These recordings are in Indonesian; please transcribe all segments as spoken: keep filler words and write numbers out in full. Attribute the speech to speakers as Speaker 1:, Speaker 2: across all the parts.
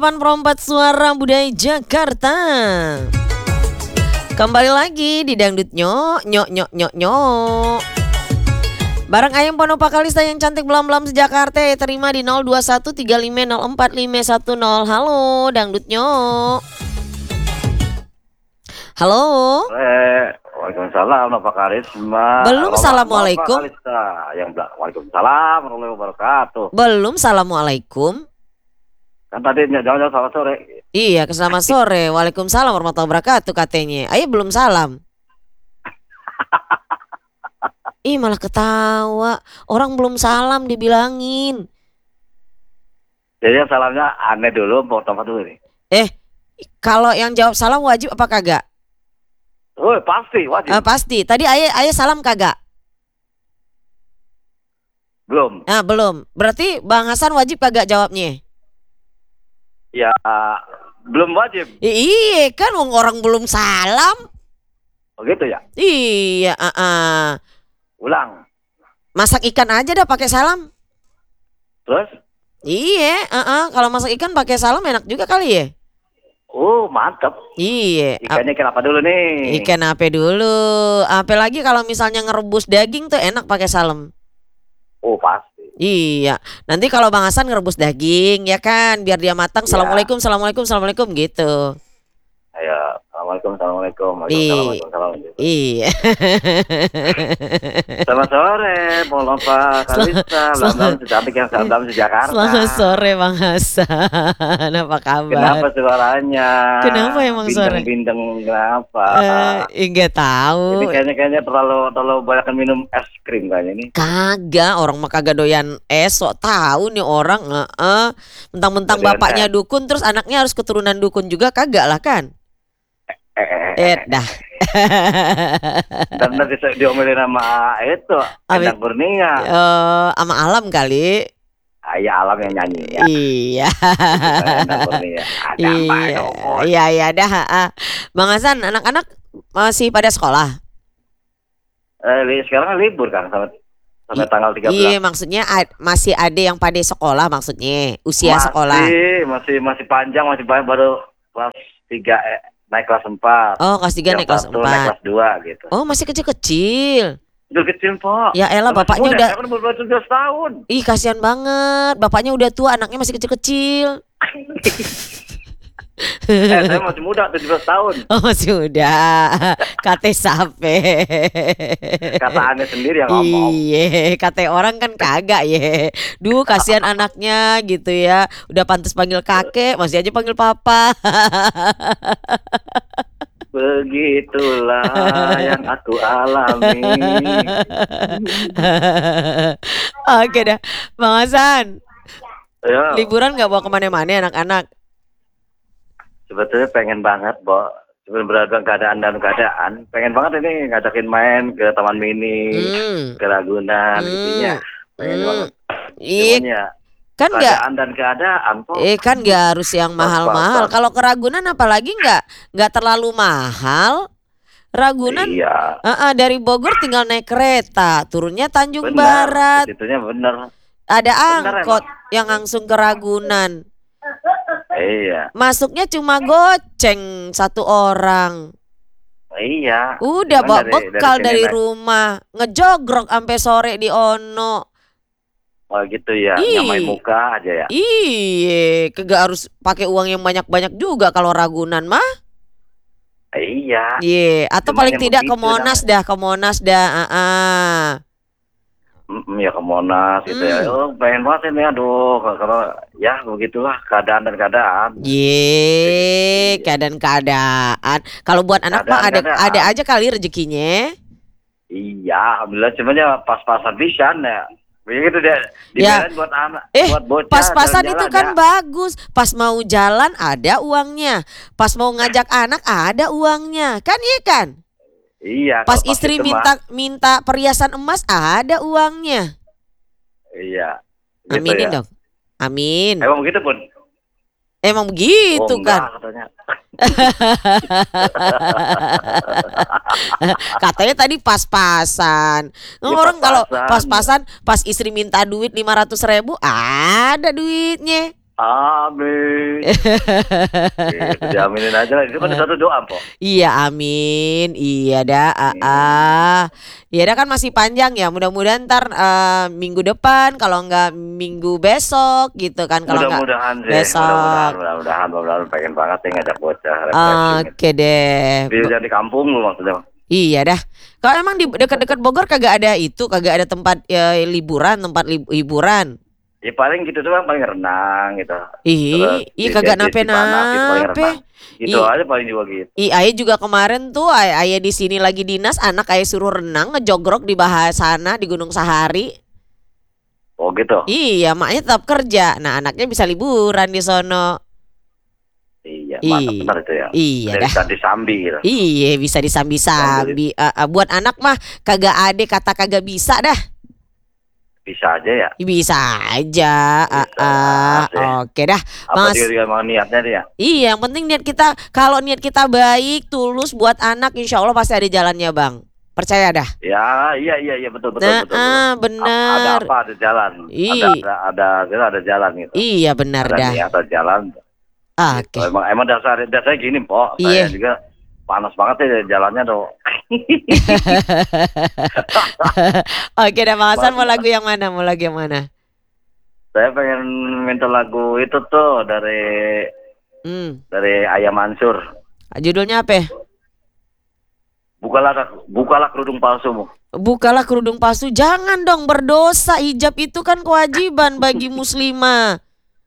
Speaker 1: delapan puluh empat Suara Budaya Jakarta. Kembali lagi di Dangdut Nyok Nyok Nyok Nyok Nyok. Barang Ayam Ponopa Kalista yang cantik belam-belam sejakarta. Terima di nol dua satu tiga lima nol empat lima satu nol. Halo Dangdut Nyok. Halo.
Speaker 2: Eh, Waalaikumsalam Bapak Karisma.
Speaker 1: Belum assalamualaikum.
Speaker 2: Yang bilang Waalaikumsalam warahmatullahi wabarakatuh.
Speaker 1: Belum assalamualaikum.
Speaker 2: Kan tadi jangan-jangan selamat sore.
Speaker 1: Iya, selamat sore. Waalaikumsalam warahmatullahi wabarakatuh katanya. Ayo belum salam. Ih malah ketawa. Orang belum salam dibilangin.
Speaker 2: Jadi salamnya aneh dulu, mau tempat dulu nih.
Speaker 1: Eh, kalau yang jawab salam wajib apa kagak?
Speaker 2: Oh pasti wajib.
Speaker 1: Uh, pasti. Tadi ayah ayah salam kagak?
Speaker 2: Belum.
Speaker 1: Ah belum. Berarti Bang Hasan wajib kagak jawabnya?
Speaker 2: Ya belum wajib.
Speaker 1: Iya kan orang belum salam.
Speaker 2: Oh gitu ya?
Speaker 1: Iya. Uh -uh.
Speaker 2: Ulang.
Speaker 1: Masak ikan aja dah pakai salam.
Speaker 2: Terus?
Speaker 1: Iya. Uh -uh. Kalau masak ikan pakai salam enak juga kali ya?
Speaker 2: Oh mantap.
Speaker 1: Iya.
Speaker 2: Ikannya ikan apa dulu nih?
Speaker 1: Ikan apa dulu? Apalagi kalau misalnya ngerebus daging tuh enak pakai salam.
Speaker 2: Oh pasti.
Speaker 1: Iya. Nanti kalau Bang Hasan ngerebus daging ya kan, biar dia matang.
Speaker 2: Ya.
Speaker 1: Assalamualaikum, assalamualaikum, assalamualaikum gitu.
Speaker 2: Ayo, assalamualaikum, assalamualaikum,
Speaker 1: waalaikumsalam. Iya.
Speaker 2: Selamat sore, Ponopa Kalista, belam-belam secantik yang belam sejakarta.
Speaker 1: Selamat sore Bang Hasan, apa kabar?
Speaker 2: Kenapa suaranya?
Speaker 1: Kenapa emang suara?
Speaker 2: Bintang-bintang kenapa?
Speaker 1: Eh, enggak tahu.
Speaker 2: Ini kayaknya kayaknya terlalu terlalu banyak minum es krim kayaknya nih.
Speaker 1: Kagak, orang mah kagak doyan es, sok tahu nih orang. Heeh. Mentang-mentang
Speaker 2: Doyan
Speaker 1: bapaknya
Speaker 2: es.
Speaker 1: dukun, terus anaknya harus keturunan dukun juga, kagak lah kan?
Speaker 2: Eh, eh,
Speaker 1: Eh, dah.
Speaker 2: Dan nanti saya diomelin sama itu
Speaker 1: Amin.
Speaker 2: Endang Kurnia.
Speaker 1: Eh, sama alam kali.
Speaker 2: Ayah Alam yang nyanyi ya.
Speaker 1: Iya.
Speaker 2: Endang Kurnia. Ada apa
Speaker 1: Iya,
Speaker 2: dong?
Speaker 1: iya, iya, dah. ah. Bang Hasan, anak-anak masih pada sekolah?
Speaker 2: Eh, li- sekarang kan libur kan sampai sampai tanggal tiga belas.
Speaker 1: Iya, maksudnya ad- masih ada yang pada sekolah maksudnya, usia
Speaker 2: masih,
Speaker 1: sekolah.
Speaker 2: Masih masih panjang, masih banyak, baru kelas tiga eh, naik kelas empat.
Speaker 1: Oh, kelas tiga naik kelas
Speaker 2: satu naik
Speaker 1: empat.
Speaker 2: kelas dua gitu.
Speaker 1: Oh, masih kecil-kecil.
Speaker 2: Udah kecil, Pak.
Speaker 1: Ya elah,
Speaker 2: Masih
Speaker 1: bapaknya
Speaker 2: muda,
Speaker 1: udah.
Speaker 2: saya kan baru tujuh belas tahun.
Speaker 1: Ih, kasihan banget. Bapaknya udah tua, anaknya masih kecil-kecil.
Speaker 2: Eh, saya masih muda, tujuh belas tahun.
Speaker 1: Oh, sudah. Kate sape.
Speaker 2: Kata aneh sendiri yang ngomong.
Speaker 1: Iya, kata orang kan kagak ya. Duh, kasihan anaknya gitu ya. Udah pantas panggil kakek, masih aja panggil papa.
Speaker 2: Begitulah yang aku alami.
Speaker 1: Oke dah, Bang Hasan.
Speaker 2: Ya,
Speaker 1: Liburan nggak bawa kemana-mana anak-anak?
Speaker 2: sebetulnya pengen banget, Bo. Sebelum berada keadaan dan keadaan, pengen banget ini ngajakin main ke Taman Mini,
Speaker 1: Hmm.
Speaker 2: ke Ragunan,
Speaker 1: Hmm.
Speaker 2: intinya. Pengen
Speaker 1: Hmm.
Speaker 2: banget.
Speaker 1: Iya,
Speaker 2: Cuman ya,
Speaker 1: kan nggak.
Speaker 2: keadaan dan keadaan, Po.
Speaker 1: Eh kan nggak harus yang mahal-mahal.
Speaker 2: Pas-pasan.
Speaker 1: Kalau ke Ragunan apalagi nggak nggak terlalu mahal. Ragunan
Speaker 2: Iya,
Speaker 1: eh, eh, dari Bogor tinggal naik kereta, turunnya Tanjung
Speaker 2: benar.
Speaker 1: Barat.
Speaker 2: Situnya bener.
Speaker 1: Ada
Speaker 2: Benar,
Speaker 1: angkot yang langsung ke Ragunan.
Speaker 2: Iya,
Speaker 1: Masuknya cuma goceng satu orang.
Speaker 2: iya.
Speaker 1: Udah
Speaker 2: Cuman
Speaker 1: bawa
Speaker 2: dari-
Speaker 1: bekal
Speaker 2: dari sini
Speaker 1: dari
Speaker 2: naik-
Speaker 1: rumah, ngejogrok sampai sore di Ono.
Speaker 2: Oh gitu ya,
Speaker 1: Ih.
Speaker 2: nyamai muka aja ya.
Speaker 1: Iya, kagak harus pakai uang yang banyak-banyak juga kalau Ragunan mah.
Speaker 2: Iya.
Speaker 1: Iya, atau
Speaker 2: Cuma
Speaker 1: paling
Speaker 2: yang
Speaker 1: tidak ke
Speaker 2: begitu
Speaker 1: Monas dah, ke Monas dah. ah, ah.
Speaker 2: Mm, ya ke Monas gitu ya.
Speaker 1: Hmm.
Speaker 2: Oh, pengen banget ini, aduh. Kalau ya begitulah keadaan dan keadaan.
Speaker 1: Ye, keadaan-keadaan. Kalau buat anak mah ada
Speaker 2: Keadaan-keadaan.
Speaker 1: ada aja kali rezekinya.
Speaker 2: Iya, alhamdulillah, cuman ya pas-pasan bisa ya. Begitu deh.
Speaker 1: Ya.
Speaker 2: Dibilangin buat anak,
Speaker 1: Eh,
Speaker 2: buat bocah.
Speaker 1: pas-pasan itu
Speaker 2: jalan-jalan
Speaker 1: kan
Speaker 2: ya.
Speaker 1: bagus. Pas mau jalan ada uangnya. Pas mau ngajak anak ada uangnya. Kan iya kan?
Speaker 2: Iya.
Speaker 1: Pas
Speaker 2: kalau
Speaker 1: istri
Speaker 2: itu
Speaker 1: minta
Speaker 2: mah,
Speaker 1: minta perhiasan emas ada uangnya.
Speaker 2: Iya. Gitu
Speaker 1: Aminin
Speaker 2: ya.
Speaker 1: dong. Amin.
Speaker 2: Emang begitu pun.
Speaker 1: Emang begitu
Speaker 2: Oh, enggak,
Speaker 1: kan.
Speaker 2: katanya.
Speaker 1: Katanya tadi pas-pasan.
Speaker 2: Ya,
Speaker 1: Orang kalau
Speaker 2: pas-pasan.
Speaker 1: pas-pasan pas istri minta duit lima ratus ribu ada duitnya.
Speaker 2: Amin. Gitu, diaminin aja lah. Itu kan satu doa, Po.
Speaker 1: Iya amin, iya dah, ah,
Speaker 2: Hmm.
Speaker 1: ah. Iya dah kan masih panjang ya. Mudah-mudahan ntar eh, minggu depan, kalau nggak minggu besok gitu kan. Kalau nggak
Speaker 2: Mudah-mudahan sih,
Speaker 1: besok.
Speaker 2: mudah-mudahan, mudah-mudahan, mudah-mudahan pengen banget nih ngajak bocah refreshing.
Speaker 1: Oke deh.
Speaker 2: Di, di kampung lu maksudnya.
Speaker 1: Iya dah. Kalau emang di dekat-dekat Bogor kagak ada itu, kagak ada tempat ya, liburan, tempat lib- hiburan.
Speaker 2: Ya paling gitu doang, paling renang gitu.
Speaker 1: Ih,
Speaker 2: Terus
Speaker 1: ih
Speaker 2: di-
Speaker 1: kagak
Speaker 2: di- di Cipanas gitu, paling
Speaker 1: nape-nape.
Speaker 2: renang. Gitu
Speaker 1: Ih.
Speaker 2: aja paling juga gitu.
Speaker 1: Ih, ayah juga kemarin tuh, ay- ayah di sini lagi dinas, anak ayah suruh renang, ngejogrok di Bahasana di Gunung Sahari.
Speaker 2: Oh gitu.
Speaker 1: Iya, maknya tetap kerja. Nah, anaknya bisa liburan di sono.
Speaker 2: Iya, mantap
Speaker 1: Ih,
Speaker 2: benar itu ya.
Speaker 1: iya
Speaker 2: Dari
Speaker 1: dah.
Speaker 2: tadi sambi gitu.
Speaker 1: Iya, bisa disambi-sambi. Eh, eh, buat anak mah kagak ada kata kagak bisa dah.
Speaker 2: Bisa aja ya.
Speaker 1: Bisa aja. ah,
Speaker 2: Bisa
Speaker 1: ah.
Speaker 2: aja.
Speaker 1: Oke dah,
Speaker 2: Apa
Speaker 1: Mas.
Speaker 2: juga juga emang niatnya dia.
Speaker 1: Iya, yang penting niat kita, kalau niat kita baik, tulus buat anak, insya Allah pasti ada jalannya, Bang. Percaya dah.
Speaker 2: Ya, iya iya iya betul betul
Speaker 1: Nah,
Speaker 2: betul.
Speaker 1: ah,
Speaker 2: betul.
Speaker 1: bener.
Speaker 2: Ada apa ada jalan.
Speaker 1: Ih.
Speaker 2: Ada ada ada ada, ada jalan gitu.
Speaker 1: Iya, benar
Speaker 2: Ada
Speaker 1: dah.
Speaker 2: niat ada jalan.
Speaker 1: Oke.
Speaker 2: Gitu. Emang emang dasar dasarnya gini, Po.
Speaker 1: Iya.
Speaker 2: Saya juga panas banget ya jalannya tuh.
Speaker 1: Oke, dah Bang Hasan, mau lagu yang mana? Mau lagu yang mana?
Speaker 2: Saya pengen minta lagu itu tuh dari
Speaker 1: Hmm.
Speaker 2: dari Ayah Mansur.
Speaker 1: Judulnya apa?
Speaker 2: Bukalah bukalah kerudung palsumu.
Speaker 1: Bukalah kerudung palsu. Jangan dong, berdosa. Hijab itu kan kewajiban bagi muslimah.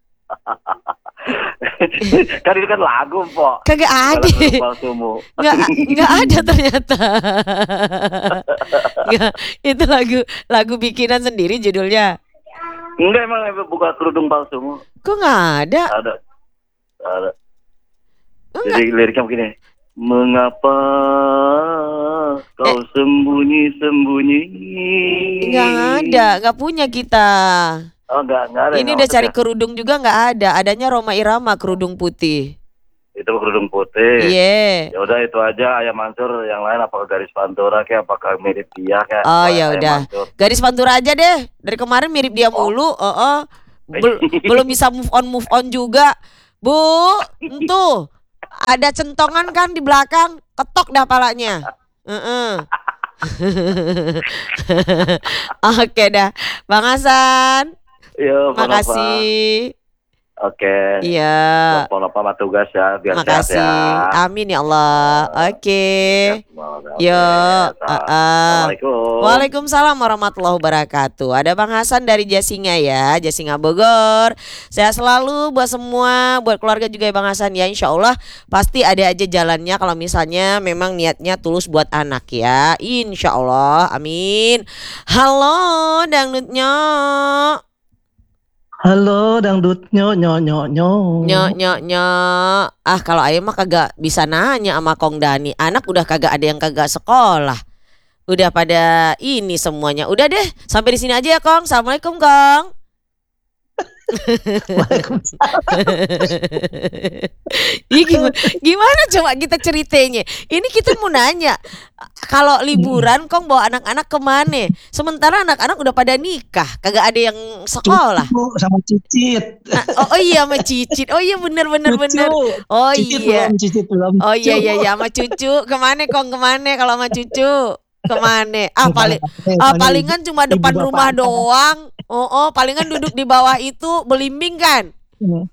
Speaker 2: Kan itu kan lagu, Po.
Speaker 1: Kagak ada.
Speaker 2: Bukalah kerudung palsumu.
Speaker 1: Nggak, nggak ada ternyata. Nggak, itu lagu lagu bikinan sendiri judulnya.
Speaker 2: Enggak, emang buka kerudung palsumu.
Speaker 1: Kok nggak ada?
Speaker 2: Ada. Ada.
Speaker 1: Enggak.
Speaker 2: Jadi liriknya begini. Mengapa kau
Speaker 1: Eh.
Speaker 2: sembunyi-sembunyi?
Speaker 1: Nggak ada, nggak punya kita.
Speaker 2: Oh, enggak, enggak ada.
Speaker 1: Ini
Speaker 2: yang
Speaker 1: udah cari
Speaker 2: maksudnya.
Speaker 1: kerudung juga nggak ada. Adanya Roma Irama kerudung putih.
Speaker 2: Itu kerudung putih.
Speaker 1: Iya.
Speaker 2: Ya udah itu aja Ayah Mansur, yang lain apakah garis pantura kayak apakah mirip dia kayak.
Speaker 1: Oh,
Speaker 2: Ayah
Speaker 1: ya udah.
Speaker 2: Mansur.
Speaker 1: Garis Pantura aja deh. Dari kemarin mirip dia mulu. Oh, oh. Bel- belum bisa move on move on juga. Bu, tuh ada centongan kan di belakang, ketok dah palanya. Heeh. Oke dah, Bang Hasan.
Speaker 2: Iya, Pak Nova.
Speaker 1: Makasih.
Speaker 2: Oke.
Speaker 1: Iya.
Speaker 2: Pak Nova mah tugas ya, biar sehat
Speaker 1: Makasih.
Speaker 2: ya.
Speaker 1: Amin ya Allah. Oke.
Speaker 2: Oke,
Speaker 1: Yo.
Speaker 2: sehat.
Speaker 1: ah, ah.
Speaker 2: Assalamualaikum.
Speaker 1: Waalaikumsalam warahmatullahi wabarakatuh. Ada Bang Hasan dari Jasinga ya, Jasinga Bogor. Sehat selalu buat semua, buat keluarga juga ya Bang Hasan ya. Insya Allah pasti ada aja jalannya kalau misalnya memang niatnya tulus buat anak ya. Insya Allah, amin. Halo dangdutnya.
Speaker 3: Halo dangdutnyo nyo nyo nyo.
Speaker 1: Nyok nyok nyok. Ah kalau ayah mah kagak bisa nanya sama Kong Dani. Anak udah kagak ada yang kagak sekolah. Udah pada ini semuanya. Udah deh, sampai di sini aja ya Kong. Assalamualaikum Kong. Ih, gimana, gimana coba kita ceritanya? Ini kita mau nanya, kalau liburan Kong bawa anak-anak kemana? Sementara anak-anak udah pada nikah, kagak ada yang sekolah.
Speaker 3: Cucu sama cicit.
Speaker 1: Nah, oh, oh iya sama cicit. Oh iya bener bener
Speaker 3: Cucu.
Speaker 1: bener. Oh
Speaker 3: Cicit
Speaker 1: iya.
Speaker 3: belum, cicit belum.
Speaker 1: Oh iya
Speaker 3: Cucu.
Speaker 1: iya iya sama cucu. Kemana Kong kemana kalau sama cucu? Kemana? Ah paling
Speaker 3: Eh,
Speaker 1: ah,
Speaker 3: mana
Speaker 1: palingan
Speaker 3: ibu-
Speaker 1: cuma
Speaker 3: ibu
Speaker 1: depan
Speaker 3: bapaknya.
Speaker 1: rumah doang. Oh oh palingan duduk di bawah itu belimbing kan?
Speaker 3: Hmm.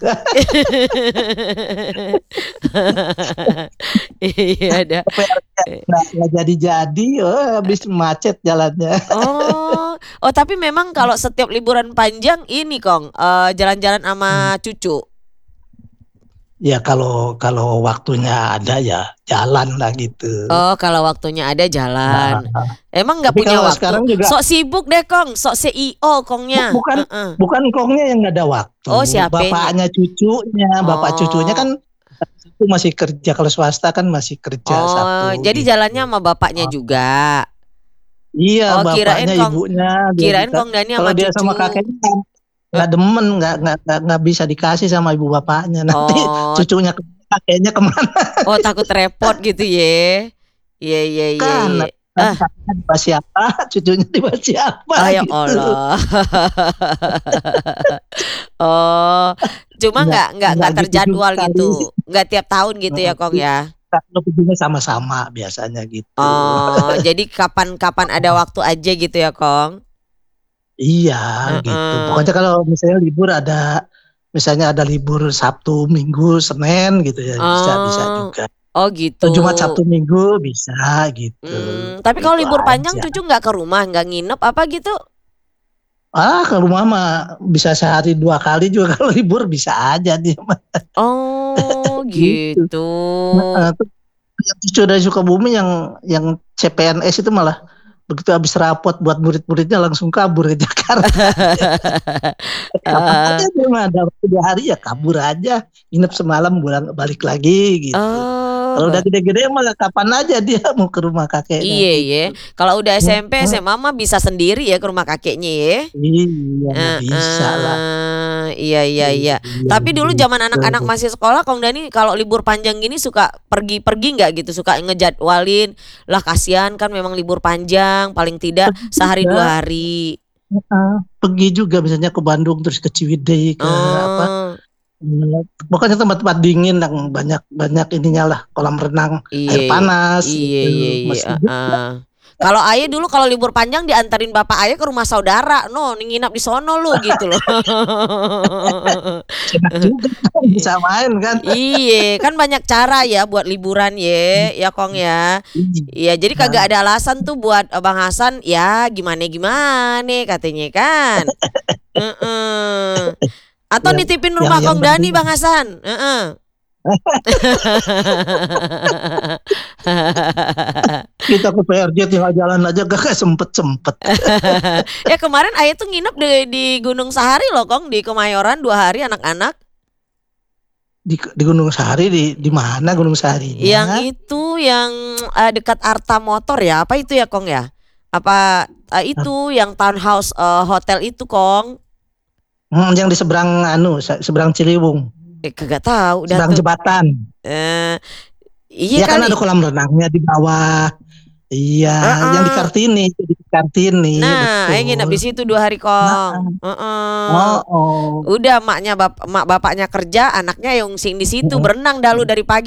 Speaker 1: Iya ada.
Speaker 3: Nggak nggak jadi-jadi, oh, habis macet jalannya.
Speaker 1: Oh, oh tapi memang kalau setiap liburan panjang ini Kong eh, jalan-jalan sama cucu.
Speaker 3: Ya kalau kalau waktunya ada ya jalan lah gitu.
Speaker 1: Oh, kalau waktunya ada jalan.
Speaker 3: Nah,
Speaker 1: Emang nggak
Speaker 3: Tapi
Speaker 1: punya
Speaker 3: kalau
Speaker 1: waktu.
Speaker 3: sekarang juga-
Speaker 1: Sok sibuk deh Kong, sok C E O Kongnya.
Speaker 3: Bukan-
Speaker 1: Heeh.
Speaker 3: bukan kongnya yang nggak ada waktu.
Speaker 1: Oh, siapanya?
Speaker 3: Bapaknya cucunya, bapak
Speaker 1: Oh.
Speaker 3: cucunya kan itu masih kerja. Kalau swasta kan masih kerja
Speaker 1: Oh,
Speaker 3: Sabtu.
Speaker 1: jadi
Speaker 3: gitu.
Speaker 1: jalannya sama bapaknya juga.
Speaker 3: Iya,
Speaker 1: Oh, kirain
Speaker 3: bapaknya,
Speaker 1: Kong-
Speaker 3: ibunya. dia
Speaker 1: Kirain
Speaker 3: bisa-
Speaker 1: Kong Dani
Speaker 3: Kalau
Speaker 1: sama
Speaker 3: dia
Speaker 1: cucu.
Speaker 3: sama kakeknya kan nggak demen, nggak nggak nggak nggak bisa dikasih sama ibu bapaknya. Nanti
Speaker 1: Oh.
Speaker 3: cucunya ke kakeknya kemana?
Speaker 1: Oh, takut repot gitu ya. Iya iya iya.
Speaker 3: Kan,
Speaker 1: iya. Ah.
Speaker 3: Kakaknya di bawah siapa, cucunya di bawah siapa,
Speaker 1: Ah, ya
Speaker 3: gitu.
Speaker 1: Allah. Oh, cuma
Speaker 3: Nggak
Speaker 1: nggak nggak
Speaker 3: nggak
Speaker 1: nggak
Speaker 3: gitu juga
Speaker 1: terjadwal
Speaker 3: kali.
Speaker 1: gitu? Nggak tiap tahun gitu ya,
Speaker 3: Heeh,
Speaker 1: Kong,
Speaker 3: jadi
Speaker 1: ya?
Speaker 3: kalau perginya sama-sama biasanya gitu.
Speaker 1: Oh, jadi kapan-kapan ada
Speaker 3: Heeh.
Speaker 1: waktu aja gitu ya, Kong?
Speaker 3: Iya, gitu.
Speaker 1: Heeh.
Speaker 3: Pokoknya kalau misalnya libur ada misalnya ada libur Sabtu, Minggu, Senin gitu ya, bisa bisa
Speaker 1: Oh.
Speaker 3: juga.
Speaker 1: Oh, gitu.
Speaker 3: Atau Jumat, Sabtu, Minggu bisa gitu.
Speaker 1: Mmm, tapi kalau
Speaker 3: Gitu
Speaker 1: libur panjang
Speaker 3: aja.
Speaker 1: cucu nggak ke rumah, nggak nginep apa gitu?
Speaker 3: Ah, ke rumah mah bisa sehari dua kali juga kalau libur bisa aja dia mah.
Speaker 1: Oh,
Speaker 3: Gitu.
Speaker 1: gitu.
Speaker 3: Heeh, tuh yang cucu dari Sukabumi yang yang C P N S itu malah begitu habis rapot buat murid-muridnya langsung kabur ke Jakarta dia. Kapan aja
Speaker 1: Heeh.
Speaker 3: dia mah ada waktu dua hari ya kabur aja, nginep semalam pulang balik lagi gitu.
Speaker 1: Oh,
Speaker 3: Kalau udah
Speaker 1: ba
Speaker 3: gede-gede mah kapan aja dia mau ke rumah kakeknya
Speaker 1: Iya ye,
Speaker 3: gitu.
Speaker 1: kalau udah S M P,
Speaker 3: Heeh.
Speaker 1: S M A mah bisa sendiri ya ke rumah kakeknya ye.
Speaker 3: Iya, bisalah.
Speaker 1: Heeh, iya iya iya.
Speaker 3: Iya,
Speaker 1: Tapi dulu zaman anak-anak
Speaker 3: gitu.
Speaker 1: masih sekolah Kong Dani kalau libur panjang gini suka pergi-pergi nggak gitu? Suka ngejadwalin, lah kasihan kan memang libur panjang, paling tidak
Speaker 3: Pergi
Speaker 1: sehari
Speaker 3: juga.
Speaker 1: dua hari.
Speaker 3: Heeh, pergi juga misalnya ke Bandung, terus ke Ciwidey, ke apa,
Speaker 1: Oh.
Speaker 3: eee, pokoknya tempat-tempat dingin yang banyak banyak ininya lah, kolam renang,
Speaker 1: Iya
Speaker 3: air
Speaker 1: iya.
Speaker 3: panas
Speaker 1: Iya iya
Speaker 3: gitu,
Speaker 1: iya,
Speaker 3: masih juga.
Speaker 1: heeh. Kalau Aye dulu kalau libur panjang dianterin bapak Aye ke rumah saudara, "No, nginap di sono lu," gitu loh.
Speaker 3: Enak juga kan
Speaker 1: I
Speaker 3: bisa main kan.
Speaker 1: iye, kan banyak cara ya buat liburan
Speaker 3: Mmm.
Speaker 1: ye, ya Kong ya. Iya, jadi kagak
Speaker 3: Iya.
Speaker 1: ada alasan tuh buat, eee, Bang Hasan, ya gimane-gimane katanya kan. Heeh. Atau
Speaker 3: Yang
Speaker 1: nitipin
Speaker 3: yang
Speaker 1: rumah
Speaker 3: yang
Speaker 1: Kong
Speaker 3: penting
Speaker 1: Dani Bang Hasan, heeh.
Speaker 3: Kita ke P R J tinggal jalan aja kagak sempet-sempet.
Speaker 1: Eh, kemarin Aye tuh nginep di di Gunung Sahari loh Kong, di Kemayoran dua hari anak-anak.
Speaker 3: Di ke di Gunung Sahari di di mana Gunung
Speaker 1: Yang
Speaker 3: Saharinya?
Speaker 1: itu, yang, eee, dekat Arta Motor ya, apa itu ya Kong ya? Apa, eee,
Speaker 3: Hah?
Speaker 1: itu yang townhouse, eee, hotel itu Kong.
Speaker 3: Mhm, yang di seberang anu, se seberang Ciliwung.
Speaker 1: Eh, kagak tahu dah
Speaker 3: Seberang
Speaker 1: tuh.
Speaker 3: jembatan.
Speaker 1: Eee, iya
Speaker 3: Ya kan ada
Speaker 1: kali.
Speaker 3: kolam renangnya di bawah. Iya, yang di
Speaker 1: Heeh.
Speaker 3: Kartini, itu di Kartini,
Speaker 1: Nah, Aye nginep di
Speaker 3: betul.
Speaker 1: situ dua hari
Speaker 3: Heeh.
Speaker 1: Kong, heeh.
Speaker 3: Heeh.
Speaker 1: Udah emaknya bap emak bapaknya kerja, anaknya yang sing di situ
Speaker 3: Mhm.
Speaker 1: berenang dah lu
Speaker 3: Mhm.
Speaker 1: dari pagi